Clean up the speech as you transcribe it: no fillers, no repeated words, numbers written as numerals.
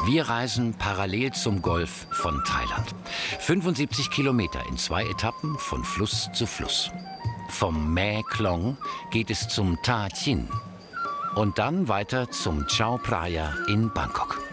Wir reisen parallel zum Golf von Thailand. 75 Kilometer in 2 Etappen von Fluss zu Fluss. Vom Mae Klong geht es zum Tha Chin und dann weiter zum Chao Phraya in Bangkok.